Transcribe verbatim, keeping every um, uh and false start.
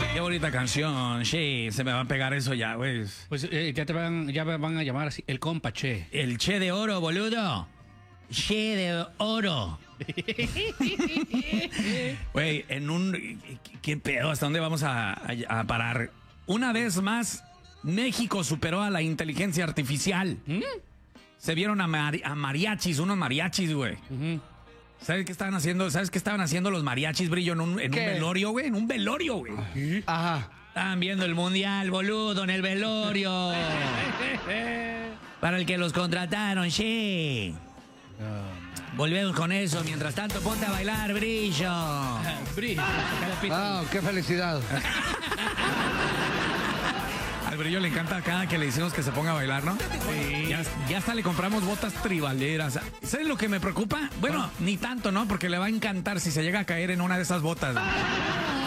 Qué bonita canción, Che. Se me va a pegar eso ya, güey. Pues eh, ya te van, ya me van a llamar así, el compa Che. El Che de oro, boludo. Che de oro. Güey, en un... ¿Qué pedo? ¿Hasta dónde vamos a, a, a parar? Una vez más, México superó a la inteligencia artificial. ¿Mm? Se vieron a, mari a mariachis, unos mariachis, güey. Uh-huh. ¿Sabes qué estaban haciendo? ¿Sabes qué estaban haciendo los mariachis, Brillo, en un, en un velorio, güey? En un velorio, güey. ¿Sí? Ajá. Estaban viendo el mundial, boludo, en el velorio. Para el que los contrataron, che. Volvemos con eso. Mientras tanto, ponte a bailar, Brillo. Brillo. ¡Ah, qué felicidad! Al Brillo le encanta cada que le decimos que se ponga a bailar, ¿no? Sí. Ya, ya hasta le compramos botas tribaleras. ¿Sabes lo que me preocupa? Bueno, ¿Ah? Ni tanto, ¿no? Porque le va a encantar si se llega a caer en una de esas botas, ¿no?